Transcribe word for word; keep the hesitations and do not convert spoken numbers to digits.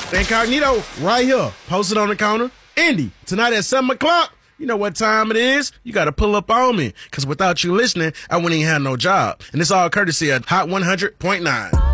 The Incognito, right here, posted on the counter. Indy, tonight at seven o'clock. You know what time it is. You got to pull up on me, because without you listening, I wouldn't even have no job. And it's all courtesy of Hot one hundred point nine.